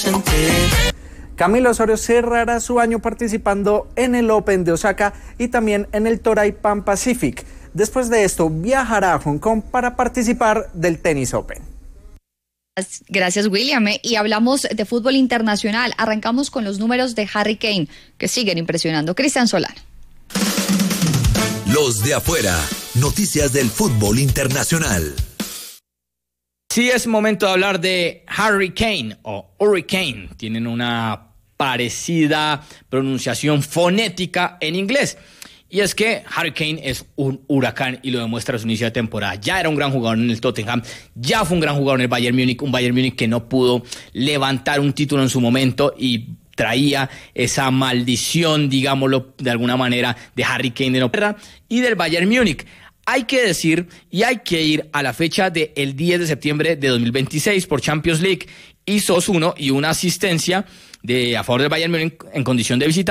sentir. Camilo Osorio cerrará su año participando en el Open de Osaka y también en el Toray Pan Pacific. Después de esto viajará a Hong Kong para participar del Tenis Open. Gracias, William. Y hablamos de fútbol internacional. Arrancamos con los números de Harry Kane, que siguen impresionando. Cristian Solano. Los de afuera. Noticias del fútbol internacional. Sí, es momento de hablar de Harry Kane o Hurricane. Tienen una parecida pronunciación fonética en inglés. Y es que Harry Kane es un huracán y lo demuestra a su inicio de temporada. Ya era un gran jugador en el Tottenham, ya fue un gran jugador en el Bayern Múnich, un Bayern Múnich que no pudo levantar un título en su momento y traía esa maldición, digámoslo de alguna manera, de Harry Kane de Inglaterra y del Bayern Múnich. Hay que decir y hay que ir a la fecha del 10 de septiembre de 2026 por Champions League. Hizo 1 y una asistencia a favor del Bayern Múnich en condición de visita.